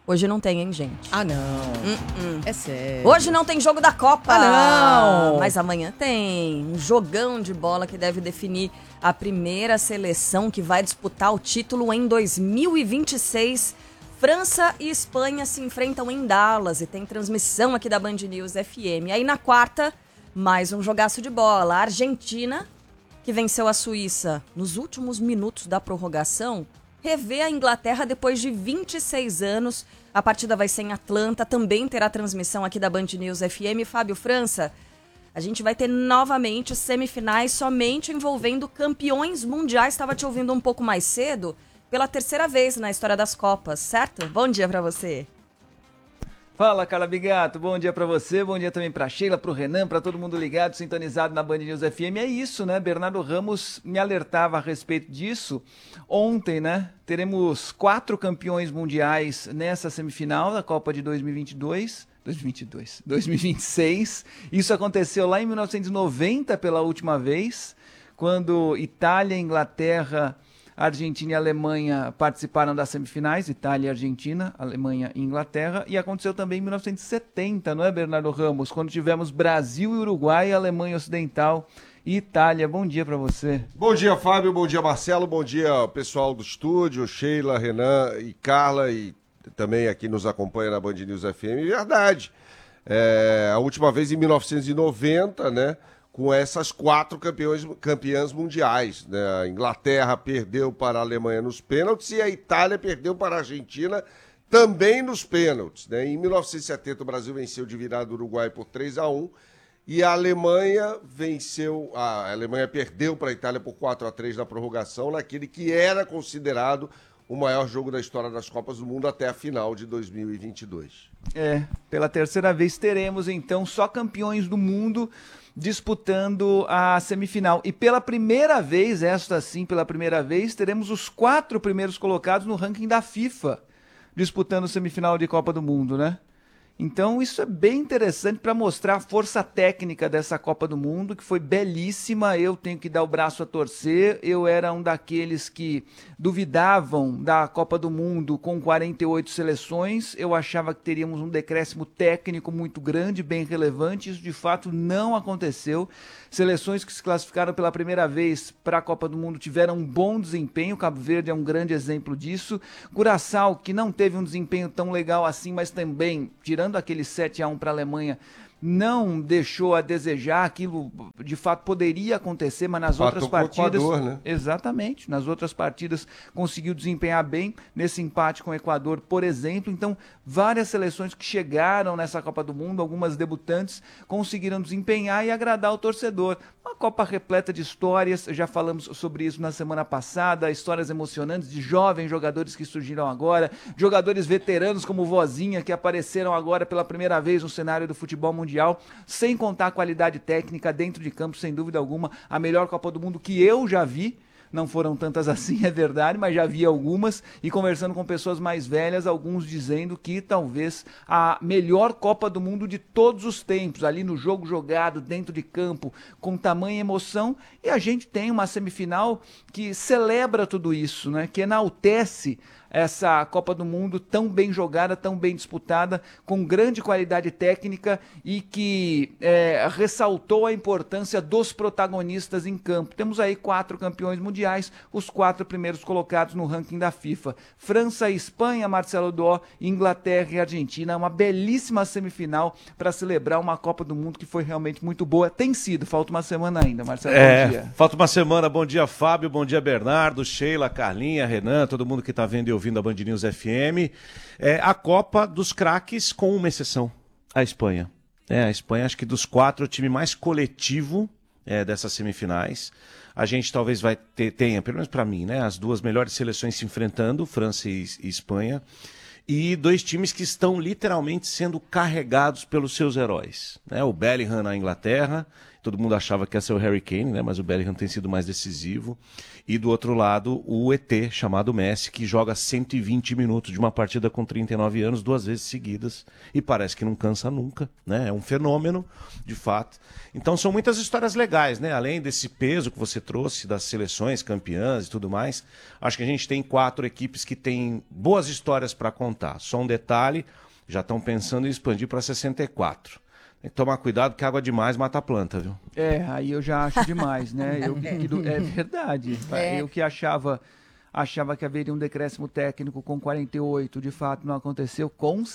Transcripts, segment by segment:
Hoje não tem, hein, gente? Ah, não. É sério. Hoje não tem jogo da Copa. Ah, não. Mas amanhã tem um jogão de bola que deve definir a primeira seleção que vai disputar o título em 2026. França e Espanha se enfrentam em Dallas e tem transmissão aqui da Band News FM. Aí na quarta, mais um jogaço de bola. A Argentina, que venceu a Suíça nos últimos minutos da prorrogação, revê a Inglaterra depois de 26 anos. A partida vai ser em Atlanta, também terá transmissão aqui da Band News FM. Fábio França, a gente vai ter novamente semifinais somente envolvendo campeões mundiais. Estava te ouvindo um pouco mais cedo, pela terceira vez na história das Copas, certo? Bom dia pra você. Fala, Carla Bigato, bom dia pra você, bom dia também pra Sheila, pro Renan, pra todo mundo ligado, sintonizado na Band News FM. É isso, né? Bernardo Ramos me alertava a respeito disso ontem, né? Teremos 4 campeões mundiais nessa semifinal da Copa de 2026. Isso aconteceu lá em 1990 pela última vez, quando Itália, Inglaterra, Argentina e Alemanha participaram das semifinais, Itália e Argentina, Alemanha e Inglaterra, e aconteceu também em 1970, não é, Bernardo Ramos? Quando tivemos Brasil e Uruguai, Alemanha Ocidental e Itália. Bom dia para você. Bom dia, Fábio, bom dia, Marcelo, bom dia, pessoal do estúdio, Sheila, Renan e Carla, e também aqui nos acompanha na Band News FM. Verdade, a última vez em 1990, né? Com essas 4 campeãs mundiais, né? A Inglaterra perdeu para a Alemanha nos pênaltis e a Itália perdeu para a Argentina também nos pênaltis, né? Em 1970 o Brasil venceu de virada o Uruguai por 3-1 e a Alemanha perdeu para a Itália por 4-3 na prorrogação, naquele que era considerado o maior jogo da história das Copas do Mundo até a final de 2022. Pela terceira vez teremos então só campeões do mundo disputando a semifinal. E pela primeira vez, teremos os 4 primeiros colocados no ranking da FIFA disputando semifinal de Copa do Mundo, né? Então isso é bem interessante para mostrar a força técnica dessa Copa do Mundo, que foi belíssima. Eu tenho que dar o braço a torcer. Eu era um daqueles que duvidavam da Copa do Mundo com 48 seleções. Eu achava que teríamos um decréscimo técnico muito grande, bem relevante. Isso de fato não aconteceu. Seleções que se classificaram pela primeira vez para a Copa do Mundo tiveram um bom desempenho. Cabo Verde é um grande exemplo disso. Curaçao, que não teve um desempenho tão legal assim, mas também, tirando aquele 7-1 para a Alemanha, não deixou a desejar. Aquilo de fato poderia acontecer, mas nas outras partidas, Equador, né? Exatamente, nas outras partidas conseguiu desempenhar bem, nesse empate com o Equador, por exemplo. Então, várias seleções que chegaram nessa Copa do Mundo, algumas debutantes, conseguiram desempenhar e agradar o torcedor. Uma Copa repleta de histórias, já falamos sobre isso na semana passada, histórias emocionantes de jovens jogadores que surgiram agora, jogadores veteranos como o Vozinha, que apareceram agora pela primeira vez no cenário do futebol mundial, sem contar a qualidade técnica dentro de campo, sem dúvida alguma, a melhor Copa do Mundo que eu já vi. Não foram tantas assim, é verdade, mas já vi algumas, e conversando com pessoas mais velhas, alguns dizendo que talvez a melhor Copa do Mundo de todos os tempos, ali no jogo jogado, dentro de campo, com tamanha emoção. E a gente tem uma semifinal que celebra tudo isso, né? Que enaltece essa Copa do Mundo tão bem jogada, tão bem disputada, com grande qualidade técnica e que ressaltou a importância dos protagonistas em campo. Temos aí 4 campeões mundiais, os 4 primeiros colocados no ranking da FIFA. França e Espanha, Marcelo Dó, Inglaterra e Argentina. Uma belíssima semifinal para celebrar uma Copa do Mundo que foi realmente muito boa. Tem sido, falta uma semana ainda, Marcelo, bom dia. Falta uma semana, bom dia Fábio, bom dia Bernardo, Sheila, Carlinha, Renan, todo mundo que está vendo e ouvindo a Band News FM. A Copa dos craques, com uma exceção, a Espanha. A Espanha, acho que dos 4, o time mais coletivo dessas semifinais. A gente talvez tenha, pelo menos para mim, né, as 2 melhores seleções se enfrentando, França e Espanha, e 2 times que estão literalmente sendo carregados pelos seus heróis, né? O Bellingham na Inglaterra, todo mundo achava que ia ser o Harry Kane, né? Mas o Bellingham tem sido mais decisivo. E do outro lado, o ET, chamado Messi, que joga 120 minutos de uma partida com 39 anos, 2 vezes seguidas, e parece que não cansa nunca, né? É um fenômeno, de fato. Então são muitas histórias legais, né? Além desse peso que você trouxe das seleções campeãs e tudo mais, acho que a gente tem 4 equipes que têm boas histórias para contar. Só um detalhe, já estão pensando em expandir para 64. Tem que tomar cuidado que água demais mata a planta, viu? Aí eu já acho demais, né? É verdade. Eu que achava que haveria um decréscimo técnico com 48, de fato não aconteceu. Com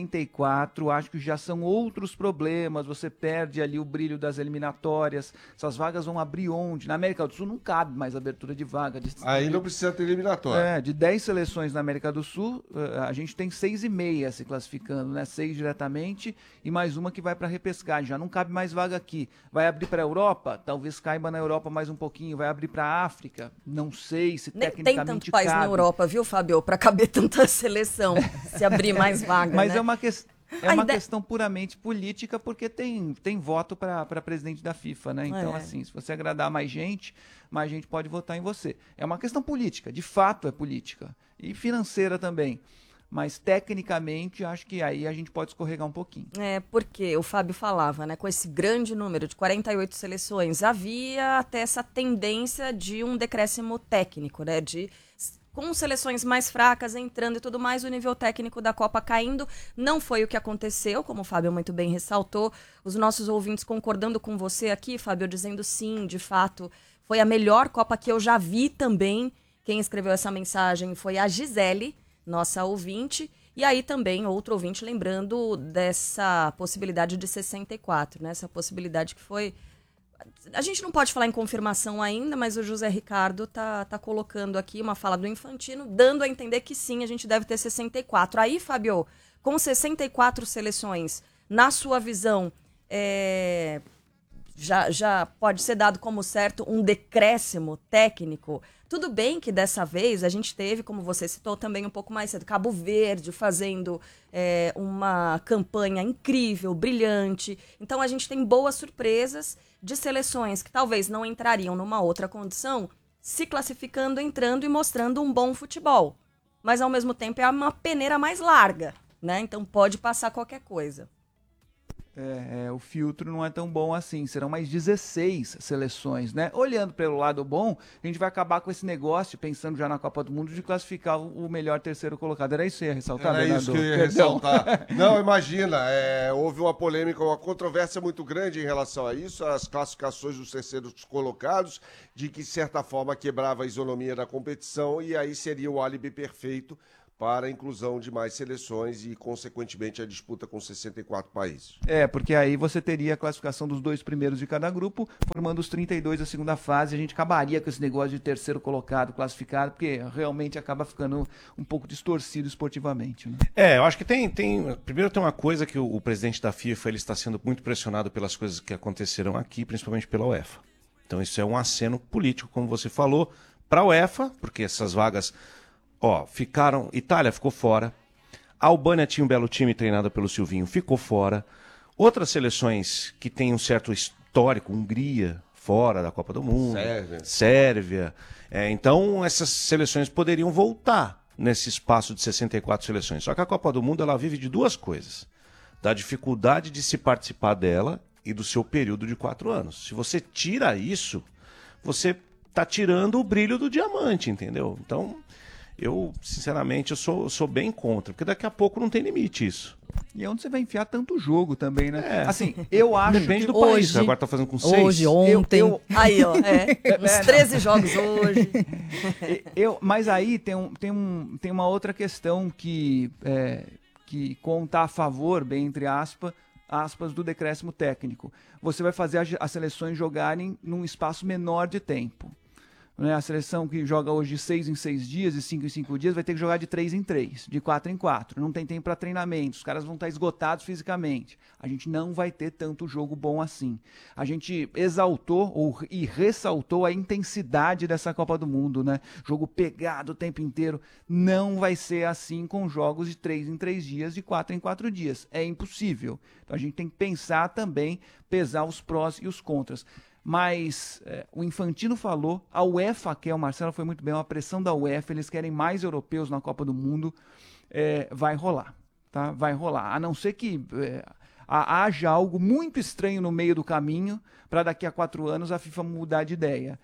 64, acho que já são outros problemas. Você perde ali o brilho das eliminatórias. Essas vagas vão abrir onde? Na América do Sul não cabe mais abertura de vaga. Aí não precisa ter eliminatória. De 10 seleções na América do Sul, a gente tem 6,5 se classificando, né? 6 diretamente e mais uma que vai para repescagem. Já não cabe mais vaga aqui. Vai abrir para a Europa? Talvez caiba na Europa mais um pouquinho. Vai abrir para a África? Não sei se tecnicamente tanto país na Europa, viu, Fábio? Para caber tanta seleção, se abrir mais vaga. Mas né? é uma questão puramente política, porque tem voto para presidente da FIFA, né? Então, assim, se você agradar mais gente pode votar em você. É uma questão política, de fato é política. E financeira também. Mas, tecnicamente, acho que aí a gente pode escorregar um pouquinho. Porque o Fábio falava, né, com esse grande número de 48 seleções, havia até essa tendência de um decréscimo técnico, né, com seleções mais fracas entrando e tudo mais, o nível técnico da Copa caindo. Não foi o que aconteceu, como o Fábio muito bem ressaltou. Os nossos ouvintes concordando com você aqui, Fábio, dizendo sim, de fato, foi a melhor Copa que eu já vi também. Quem escreveu essa mensagem foi a Gisele, nossa ouvinte, e aí também outro ouvinte lembrando dessa possibilidade de 64, né? Essa possibilidade que foi... A gente não pode falar em confirmação ainda, mas o José Ricardo tá colocando aqui uma fala do Infantino, dando a entender que sim, a gente deve ter 64. Aí, Fábio, com 64 seleções, na sua visão, já pode ser dado como certo um decréscimo técnico? Tudo bem que dessa vez a gente teve, como você citou também um pouco mais cedo, Cabo Verde fazendo uma campanha incrível, brilhante. Então a gente tem boas surpresas de seleções que talvez não entrariam numa outra condição, se classificando, entrando e mostrando um bom futebol. Mas ao mesmo tempo é uma peneira mais larga, né? Então pode passar qualquer coisa. O filtro não é tão bom assim, serão mais 16 seleções, né? Olhando pelo lado bom, a gente vai acabar com esse negócio, pensando já na Copa do Mundo, de classificar o melhor terceiro colocado. Era isso que eu ia ressaltar, Era Bernardo? isso que eu ia ressaltar. Não, imagina, houve uma polêmica, uma controvérsia muito grande em relação a isso, as classificações dos terceiros colocados, de que, de certa forma, quebrava a isonomia da competição e aí seria o álibi perfeito para a inclusão de mais seleções e, consequentemente, a disputa com 64 países. Porque aí você teria a classificação dos 2 primeiros de cada grupo, formando os 32 da segunda fase, a gente acabaria com esse negócio de terceiro colocado, classificado, porque realmente acaba ficando um pouco distorcido esportivamente, né? Eu acho que primeiro tem uma coisa que o presidente da FIFA ele está sendo muito pressionado pelas coisas que aconteceram aqui, principalmente pela UEFA. Então isso é um aceno político, como você falou, para a UEFA, porque essas vagas... Itália ficou fora. A Albânia tinha um belo time treinado pelo Silvinho, ficou fora. Outras seleções que têm um certo histórico, Hungria, fora da Copa do Mundo. Sérvia. Então, essas seleções poderiam voltar nesse espaço de 64 seleções. Só que a Copa do Mundo ela vive de 2 coisas. Da dificuldade de se participar dela e do seu período de 4 anos. Se você tira isso, você está tirando o brilho do diamante, entendeu? Então... Eu, sinceramente, eu sou bem contra, porque daqui a pouco não tem limite isso. E é onde você vai enfiar tanto jogo também, né? Assim, eu acho Depende que do país, agora tá fazendo com 6. Hoje, ontem. Aí, ó, uns 13 jogos hoje. Mas aí tem uma outra questão que conta a favor, bem entre aspas, do decréscimo técnico. Você vai fazer as seleções jogarem num espaço menor de tempo. né? A seleção que joga hoje de 6 em 6 dias e 5 em 5 dias vai ter que jogar de 3 em 3, de 4 em 4. Não tem tempo para treinamento, os caras vão estar esgotados fisicamente. A gente não vai ter tanto jogo bom assim. A gente exaltou e ressaltou a intensidade dessa Copa do Mundo, né? Jogo pegado o tempo inteiro. Não vai ser assim com jogos de 3 em 3 dias, de 4 em 4 dias. É impossível. Então a gente tem que pensar também, pesar os prós e os contras. Mas o Infantino falou, a UEFA quer, o Marcelo foi muito bem, uma pressão da UEFA, eles querem mais europeus na Copa do Mundo, vai rolar, tá? Vai rolar, a não ser que haja algo muito estranho no meio do caminho para daqui a 4 anos a FIFA mudar de ideia.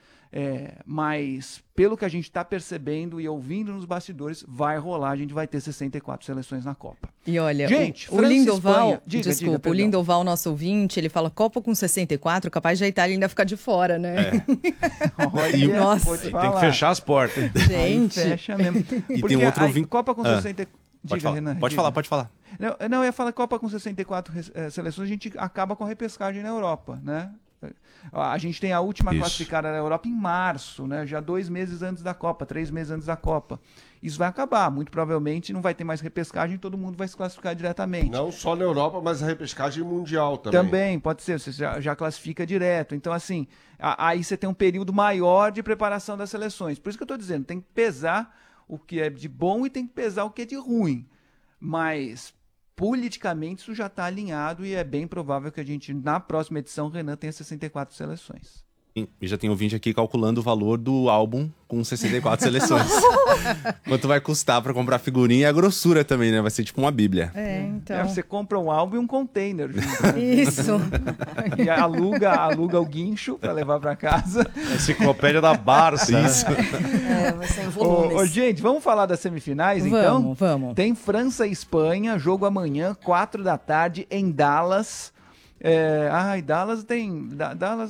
Mas pelo que a gente está percebendo e ouvindo nos bastidores, vai rolar, a gente vai ter 64 seleções na Copa. E olha, gente, o Lindoval, diga, o Lindoval, nosso ouvinte, ele fala Copa com 64, capaz de a Itália ainda ficar de fora, né? Nossa, tem que fechar as portas. Gente. Fecha mesmo. E tem um outro ouvinte. Copa com 64. Diga, Renan. Pode falar. Não, eu ia falar Copa com 64 seleções, a gente acaba com a repescagem na Europa, né? A gente tem a última classificada na Europa em março, né? Já 2 meses antes da Copa, 3 meses antes da Copa. Isso vai acabar, muito provavelmente não vai ter mais repescagem, todo mundo vai se classificar diretamente. Não só na Europa, mas a repescagem mundial também. Também, pode ser, você já classifica direto. Então, assim, aí você tem um período maior de preparação das seleções. Por isso que eu estou dizendo, tem que pesar o que é de bom e tem que pesar o que é de ruim. Mas politicamente isso já está alinhado e é bem provável que a gente, na próxima edição, Renan tenha 64 seleções. E já tem ouvinte aqui calculando o valor do álbum com 64 seleções. Quanto vai custar para comprar figurinha e a grossura também, né? Vai ser tipo uma bíblia. Então. Você compra um álbum e um container. Isso. E aluga o guincho para levar para casa. Enciclopédia da Barça. Isso. Vai ser em volumes. Gente, vamos falar das semifinais, então? Vamos. Tem França e Espanha, jogo amanhã, 4 da tarde, em Dallas. Dallas tem... Dallas,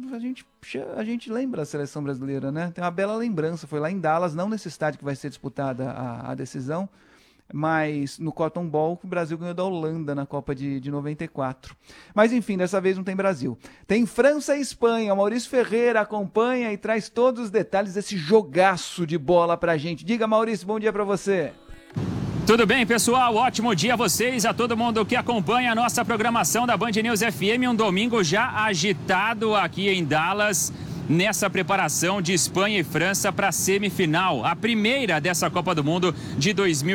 a gente lembra a seleção brasileira, né? Tem uma bela lembrança. Foi lá em Dallas, não nesse estádio que vai ser disputada a decisão, mas no Cotton Bowl, que o Brasil ganhou da Holanda na Copa de 94. Mas enfim, dessa vez não tem Brasil. Tem França e Espanha. O Maurício Ferreira acompanha e traz todos os detalhes desse jogaço de bola pra gente. Diga, Maurício, bom dia pra você. Tudo bem, pessoal? Ótimo dia a vocês, a todo mundo que acompanha a nossa programação da Band News FM. Um domingo já agitado aqui em Dallas, nessa preparação de Espanha e França para a semifinal, a primeira dessa Copa do Mundo de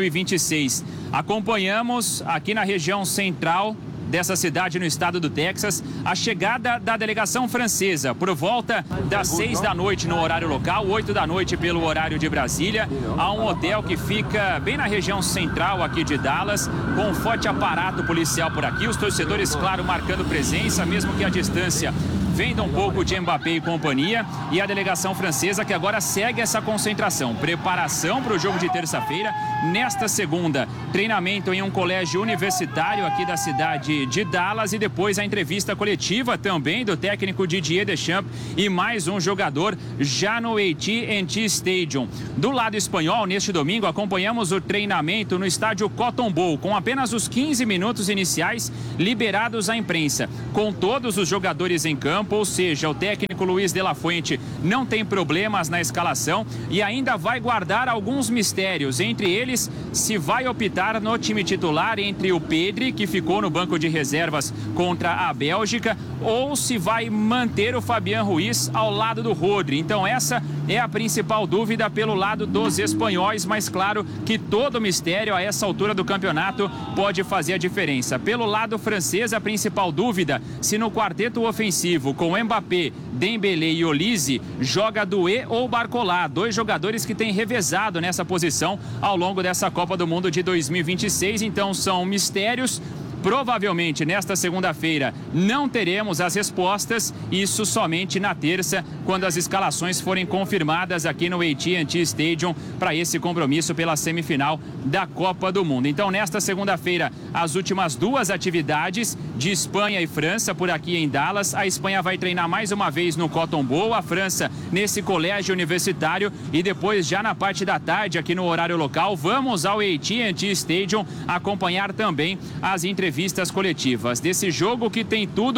2026. Acompanhamos aqui na região central dessa cidade no estado do Texas, a chegada da delegação francesa por volta das 6 da noite no horário local, 8 da noite pelo horário de Brasília, a um hotel que fica bem na região central aqui de Dallas, com um forte aparato policial por aqui, os torcedores, claro, marcando presença, mesmo que a distância vendo um pouco de Mbappé e companhia, e a delegação francesa que agora segue essa concentração, preparação para o jogo de terça-feira. Nesta segunda, treinamento em um colégio universitário aqui da cidade de Dallas, e depois a entrevista coletiva também do técnico Didier Deschamps e mais um jogador já no AT&T Stadium. Do lado espanhol, neste domingo, acompanhamos o treinamento no estádio Cotton Bowl, com apenas os 15 minutos iniciais liberados à imprensa, com todos os jogadores em campo. Ou seja, o técnico Luiz de la Fuente não tem problemas na escalação e ainda vai guardar alguns mistérios, entre eles se vai optar no time titular entre o Pedri, que ficou no banco de reservas contra a Bélgica, ou se vai manter o Fabián Ruiz ao lado do Rodri. Então essa é a principal dúvida pelo lado dos espanhóis, mas claro que todo mistério a essa altura do campeonato pode fazer a diferença. Pelo lado francês, a principal dúvida se no quarteto ofensivo com Mbappé, Dembélé e Olise joga Doué ou Barcola, 2 jogadores que têm revezado nessa posição ao longo dessa Copa do Mundo de 2026, então são mistérios. Provavelmente nesta segunda-feira não teremos as respostas, isso somente na terça, quando as escalações forem confirmadas aqui no AT&T Stadium para esse compromisso pela semifinal da Copa do Mundo. Então nesta segunda-feira, as últimas 2 atividades de Espanha e França por aqui em Dallas. A Espanha vai treinar mais uma vez no Cotton Bowl, a França nesse colégio universitário, e depois já na parte da tarde aqui no horário local vamos ao AT&T Stadium acompanhar também as entrevistas coletivas desse jogo que tem tudo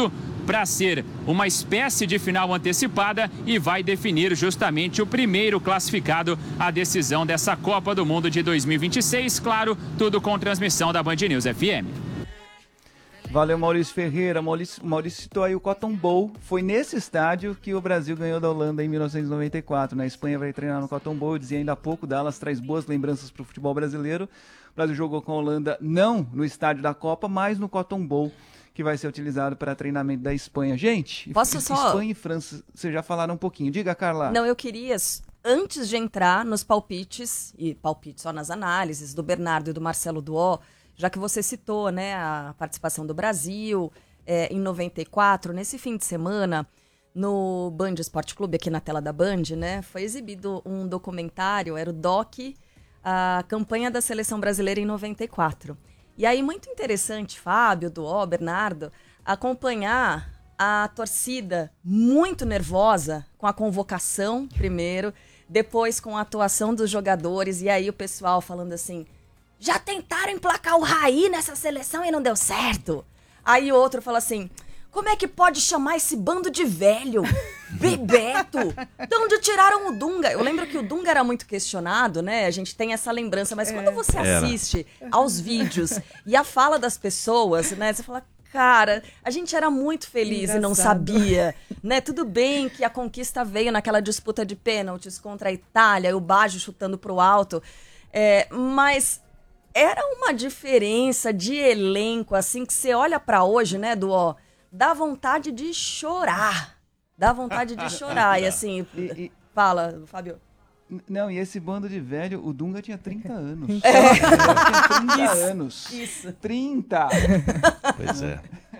para ser uma espécie de final antecipada e vai definir justamente o primeiro classificado à decisão dessa Copa do Mundo de 2026. Claro, tudo com transmissão da Band News FM. Valeu, Maurício Ferreira. Maurício citou aí o Cotton Bowl. Foi nesse estádio que o Brasil ganhou da Holanda em 1994. Na Espanha vai treinar no Cotton Bowl. Eu dizia ainda há pouco, Dallas traz boas lembranças para o futebol brasileiro. O Brasil jogou com a Holanda não no estádio da Copa, mas no Cotton Bowl, que vai ser utilizado para treinamento da Espanha. Gente, Posso só... Espanha e França, vocês já falaram um pouquinho. Diga, Carla. Não, eu queria, antes de entrar nos palpites, e palpites só nas análises do Bernardo e do Marcelo Duó, já que você citou, né, a participação do Brasil em 94, nesse fim de semana, no Band Esporte Clube, aqui na tela da Band, né, foi exibido um documentário, era o DOC, a campanha da Seleção Brasileira em 94. E aí, muito interessante, Fábio, Duó, Bernardo, acompanhar a torcida muito nervosa com a convocação, primeiro, depois com a atuação dos jogadores, e aí o pessoal falando assim... Já tentaram emplacar o Raí nessa seleção e não deu certo. Aí outro fala assim, como é que pode chamar esse bando de velho? Bebeto! De onde tiraram o Dunga? Eu lembro que o Dunga era muito questionado, né? A gente tem essa lembrança, mas quando você assiste aos vídeos e a fala das pessoas, né? Você fala, cara, a gente era muito feliz e não sabia, né? Tudo bem que a conquista veio naquela disputa de pênaltis contra a Itália, o Baggio chutando pro alto, mas... Era uma diferença de elenco, assim, que você olha pra hoje, né, Duó, dá vontade de chorar. Dá vontade de chorar. E assim, fala, Fábio. Não, e esse bando de velho, o Dunga tinha 30 anos. Ele tinha 30 anos. Isso. 30! Pois é.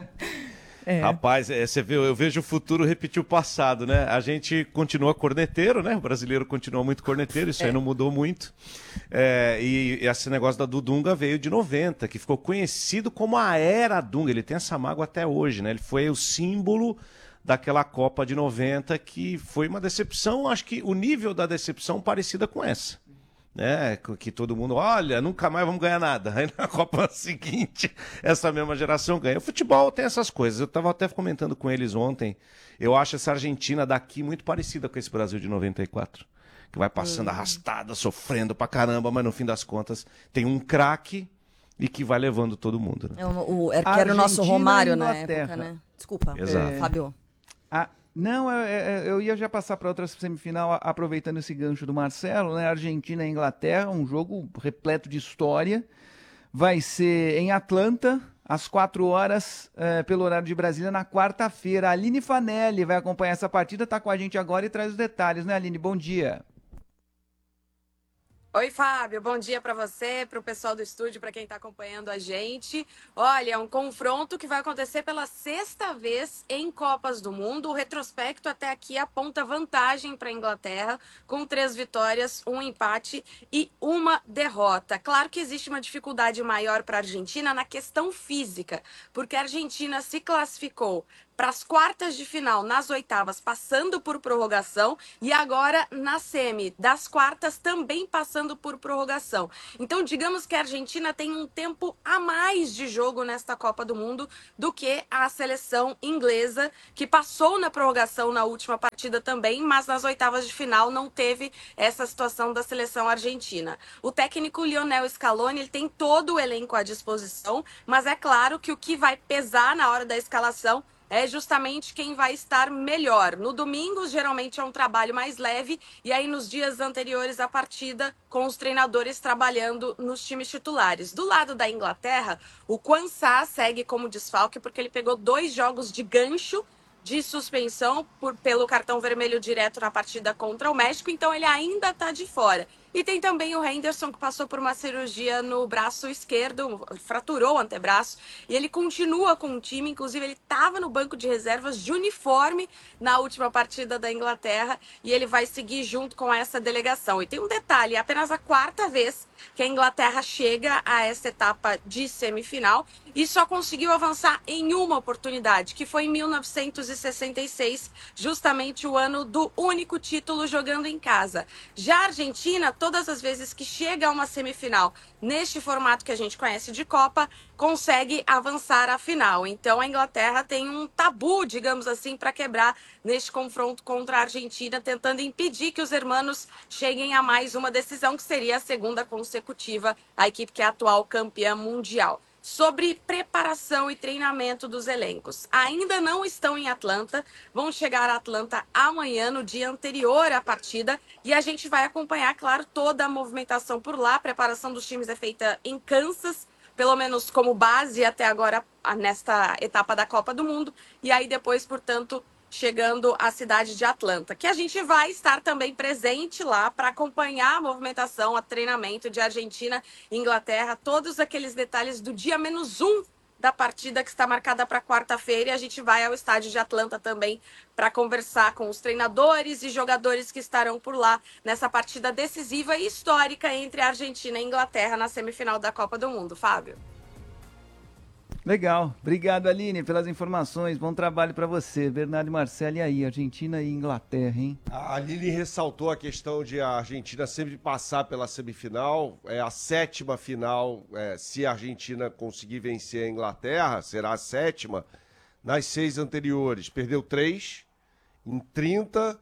Rapaz, você vê, eu vejo o futuro repetir o passado, né? A gente continua corneteiro, né? O brasileiro continua muito corneteiro, isso aí não mudou muito. E esse negócio do Dunga veio de 90, que ficou conhecido como a Era Dunga. Ele tem essa mágoa até hoje, né? Ele foi o símbolo daquela Copa de 90, que foi uma decepção, acho que o nível da decepção parecida com essa. Né, que todo mundo, olha, nunca mais vamos ganhar nada. Aí na Copa seguinte, essa mesma geração ganha. O futebol tem essas coisas. Eu estava até comentando com eles ontem. Eu acho essa Argentina daqui muito parecida com esse Brasil de 94. Que vai passando arrastada, sofrendo pra caramba, mas no fim das contas tem um craque e que vai levando todo mundo. Né? Que era o nosso Romário na época, né? Desculpa, Fábio. Não, eu ia já passar para outra semifinal, aproveitando esse gancho do Marcelo, né? Argentina e Inglaterra, um jogo repleto de história. Vai ser em Atlanta, às 4 horas, pelo horário de Brasília, na quarta-feira. A Aline Fanelli vai acompanhar essa partida, está com a gente agora e traz os detalhes, né, Aline? Bom dia. Oi, Fábio, bom dia para você, para o pessoal do estúdio, para quem está acompanhando a gente. Olha, um confronto que vai acontecer pela 6ª vez em Copas do Mundo. O retrospecto até aqui aponta vantagem para a Inglaterra, com 3 vitórias, 1 empate e 1 derrota. Claro que existe uma dificuldade maior para a Argentina na questão física, porque a Argentina se classificou para as quartas de final, nas oitavas, passando por prorrogação, e agora na semi, das quartas, também passando por prorrogação. Então, digamos que a Argentina tem um tempo a mais de jogo nesta Copa do Mundo do que a seleção inglesa, que passou na prorrogação na última partida também, mas nas oitavas de final não teve essa situação da seleção argentina. O técnico Lionel Scaloni, ele tem todo o elenco à disposição, mas é claro que o que vai pesar na hora da escalação é justamente quem vai estar melhor. No domingo, geralmente é um trabalho mais leve, e aí nos dias anteriores à partida, com os treinadores trabalhando nos times titulares. Do lado da Inglaterra, o Quansah segue como desfalque, porque ele pegou 2 jogos de gancho de suspensão pelo cartão vermelho direto na partida contra o México, então ele ainda está de fora. E tem também o Henderson, que passou por uma cirurgia no braço esquerdo, fraturou o antebraço, e ele continua com o time, inclusive ele estava no banco de reservas de uniforme na última partida da Inglaterra, e ele vai seguir junto com essa delegação. E tem um detalhe, é apenas a 4ª vez que a Inglaterra chega a essa etapa de semifinal, e só conseguiu avançar em uma oportunidade, que foi em 1966, justamente o ano do único título jogando em casa. Já a Argentina todas as vezes que chega a uma semifinal neste formato que a gente conhece de Copa, consegue avançar à final. Então a Inglaterra tem um tabu, digamos assim, para quebrar neste confronto contra a Argentina, tentando impedir que os hermanos cheguem a mais uma decisão, que seria a segunda consecutiva, a equipe que é a atual campeã mundial. Sobre preparação e treinamento dos elencos. Ainda não estão em Atlanta, vão chegar a Atlanta amanhã, no dia anterior à partida, e a gente vai acompanhar, claro, toda a movimentação por lá. A preparação dos times é feita em Kansas, pelo menos como base até agora, nesta etapa da Copa do Mundo, e aí depois, portanto, chegando à cidade de Atlanta, que a gente vai estar também presente lá para acompanhar a movimentação, o treinamento de Argentina e Inglaterra, todos aqueles detalhes do dia -1 da partida que está marcada para quarta-feira, e a gente vai ao estádio de Atlanta também para conversar com os treinadores e jogadores que estarão por lá nessa partida decisiva e histórica entre a Argentina e a Inglaterra na semifinal da Copa do Mundo. Fábio. Legal. Obrigado, Aline, pelas informações. Bom trabalho para você. Bernardo e Marcelo, e aí? Argentina e Inglaterra, hein? A Aline ressaltou a questão de a Argentina sempre passar pela semifinal. É a 7ª final. Se a Argentina conseguir vencer a Inglaterra, será a 7ª. Nas 6 anteriores, perdeu 3, em 30,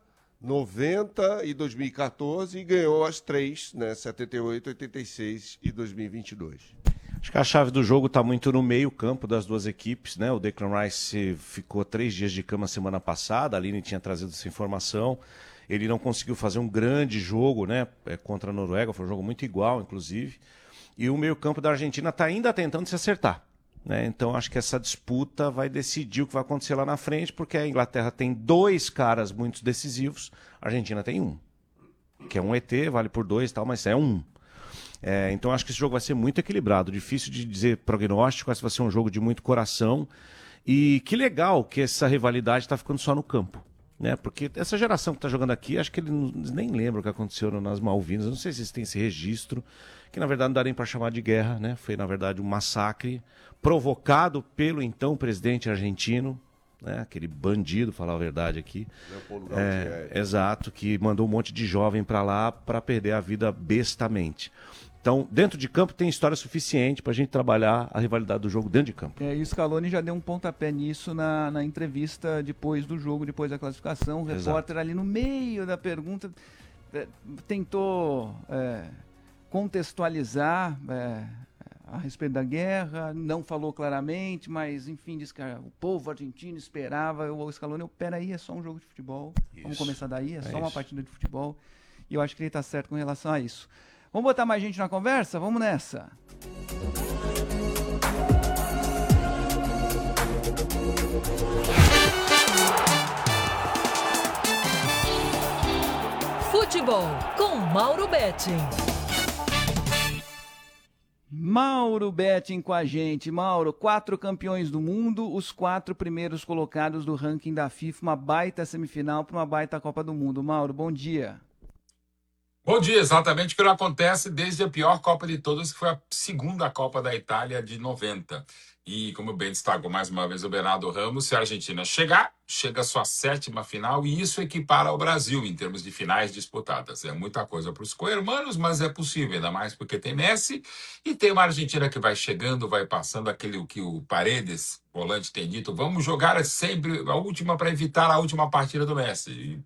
90 e 2014, e ganhou as 3, né? 78, 86 e 2022. Acho que a chave do jogo está muito no meio-campo das duas equipes, né? O Declan Rice ficou 3 dias de cama semana passada, a Aline tinha trazido essa informação. Ele não conseguiu fazer um grande jogo, né? Contra a Noruega, foi um jogo muito igual, inclusive. E o meio-campo da Argentina está ainda tentando se acertar, né? Então acho que essa disputa vai decidir o que vai acontecer lá na frente, porque a Inglaterra tem 2 caras muito decisivos, a Argentina tem 1. Que é um ET, vale por 2 e tal, mas é 1. Então acho que esse jogo vai ser muito equilibrado, difícil de dizer prognóstico, acho que vai ser um jogo de muito coração. E que legal que essa rivalidade está ficando só no campo, né? Porque essa geração que está jogando aqui, acho que eles nem lembram o que aconteceu nas Malvinas. Eu não sei se eles têm esse registro, que na verdade não dá nem para chamar de guerra, né? Foi na verdade um massacre provocado pelo então presidente argentino, né? Aquele bandido, falar a verdade aqui. Exato, que mandou um monte de jovem para lá para perder a vida bestamente. Então, dentro de campo tem história suficiente para a gente trabalhar a rivalidade do jogo dentro de campo. E o Scaloni já deu um pontapé nisso na entrevista depois do jogo, depois da classificação. O repórter ali no meio da pergunta tentou contextualizar a respeito da guerra, não falou claramente, mas enfim, disse que o povo argentino esperava. O Scaloni, peraí, é só um jogo de futebol, vamos começar daí, é só uma partida de futebol. E eu acho que ele está certo com relação a isso. Vamos botar mais gente na conversa? Vamos nessa. Futebol com Mauro Betting. Mauro Betting com a gente. Mauro, 4 campeões do mundo, os 4 primeiros colocados do ranking da FIFA, uma baita semifinal para uma baita Copa do Mundo. Mauro, bom dia. Bom dia, exatamente o que não acontece desde a pior Copa de todas, que foi a segunda Copa da Itália de 90. E como bem destacou mais uma vez o Bernardo Ramos, se a Argentina chega à sua 7ª final, e isso equipara ao Brasil em termos de finais disputadas. É muita coisa para os co-irmãos, mas é possível, ainda mais porque tem Messi e tem uma Argentina que vai chegando, vai passando aquele que o Paredes, volante, tem dito: vamos jogar sempre a última para evitar a última partida do Messi. E